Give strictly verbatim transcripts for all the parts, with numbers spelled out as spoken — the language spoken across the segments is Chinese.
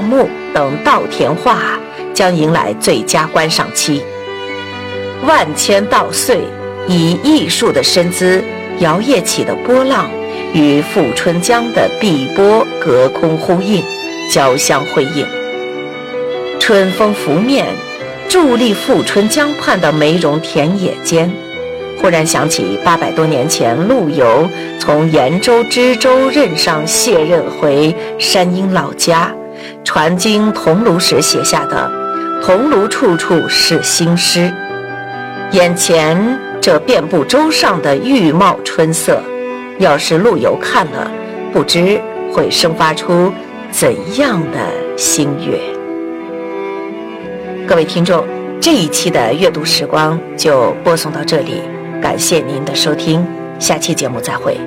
墓等稻田画将迎来最佳观赏期。万千稻穗以艺术的身姿摇曳起的波浪，与富春江的碧波隔空呼应，交相辉映。春风拂面，伫立富春江畔的梅茸田野间，忽然想起八百多年前陆游从延州知州任上卸任回山阴老家，传经桐庐时写下的“桐庐处处是新诗”。眼前这遍布洲上的郁茂春色，要是陆游看了，不知会生发出怎样的心悦。各位听众，这一期的阅读时光就播送到这里，感谢您的收听，下期节目再会。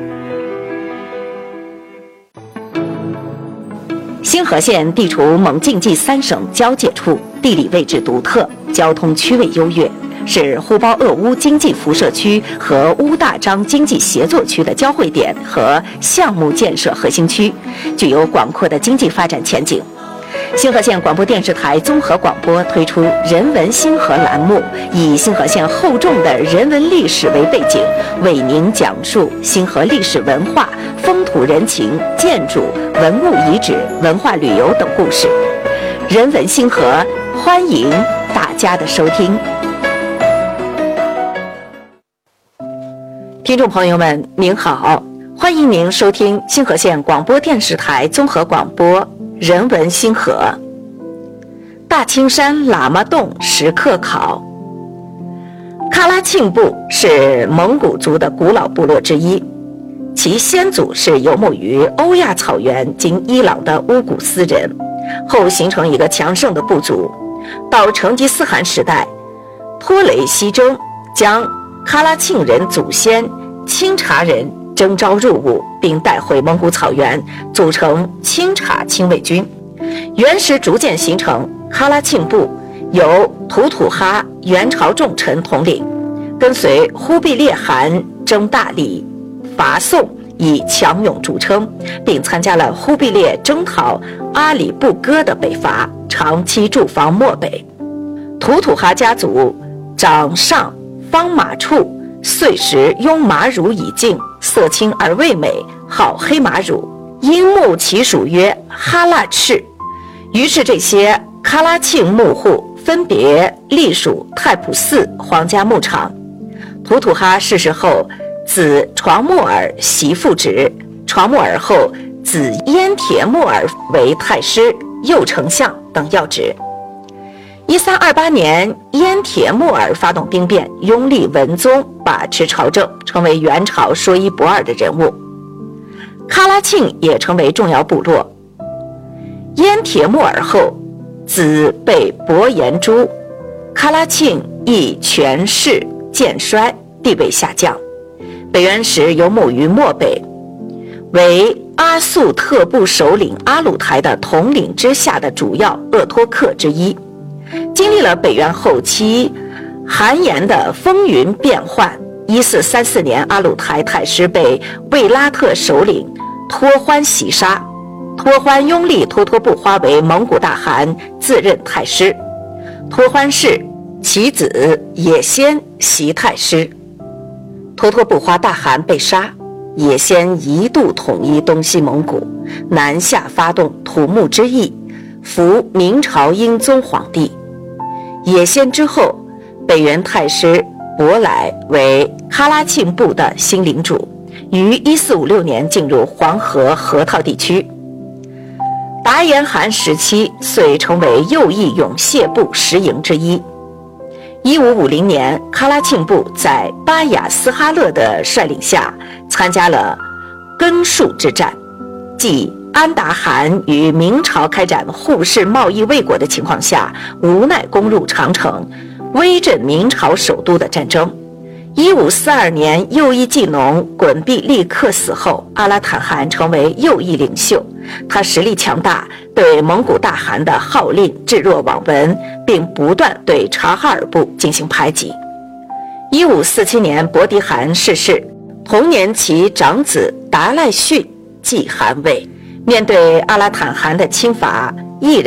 兴和县地处蒙晋冀三省交界处，地理位置独特，交通区位优越，是呼包鄂乌经济辐射区和乌大章经济协作区的交汇点和项目建设核心区，具有广阔的经济发展前景。兴和县广播电视台综合广播推出人文兴和栏目，以兴和县厚重的人文历史为背景，为您讲述兴和历史文化、风土人情、建筑、文物遗址、文化旅游等故事。人文兴和，欢迎大家的收听。听众朋友们，您好，欢迎您收听兴和县广播电视台综合广播人文兴和。大青山喇嘛洞石刻考。喀拉沁部是蒙古族的古老部落之一，其先祖是游牧于欧亚草原今伊朗的乌古斯人，后形成一个强盛的部族。到成吉思汗时代，托雷西征将喀拉沁人祖先钦察人征召入伍，并带回蒙古草原，组成钦察亲卫军。元时逐渐形成喀拉沁部，由吐土哈元朝重臣统领，跟随忽必烈汗征大理、伐宋，以强勇著称，并参加了忽必烈征讨阿里不哥的北伐，长期驻防漠北。吐土哈家族长上方马处，岁时拥马乳以敬，色青而味美，好黑马乳，因牧其属曰哈腊赤。于是这些喀拉沁牧户分别隶属太仆寺皇家牧场。吐土哈逝世后，子床木尔袭父职，床木尔后子燕铁木尔为太师、右丞相等要职。一三二八年，燕铁木尔发动兵变，拥立文宗，把持朝政，成为元朝说一不二的人物。喀拉沁也成为重要部落。燕铁木尔后，子被伯颜诛，喀拉沁亦权势渐衰，地位下降。北元时游牧于漠北，为阿速特部首领阿鲁台的统领之下的主要鄂托克之一。经历了北元后期韩延的风云变幻，一四三四年，阿鲁台太师被卫拉特首领托欢袭杀，托欢拥立脱脱不花为蒙古大汗，自任太师。托欢逝，其子也先袭太师。脱脱不花大汗被杀，也先一度统一东西蒙古，南下发动土木之役，扶明朝英宗皇帝。也先之后，北元太师伯来为喀拉沁部的新领主，于一四五六年进入黄河河套地区。达延汗时期遂成为右翼勇谢部十营之一。一五五零年，喀拉沁部在巴雅斯哈勒的率领下参加了根戍之战，即安达汗与明朝开展互市贸易未果的情况下，无奈攻入长城，威震明朝首都的战争。一五四二年，右翼技农衮必力克死后，阿拉坦汗成为右翼领袖。他实力强大，对蒙古大汗的号令置若罔闻，并不断对察哈尔部进行排挤。一五四七年，伯迪汗逝世，同年其长子达赖逊继汗位。面对阿拉坦汗的侵伐，毅然